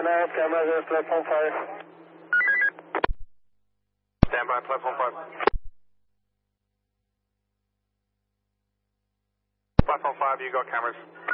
out, cameras at platform 5. Stand by, platform 5. Platform 5, you got cameras.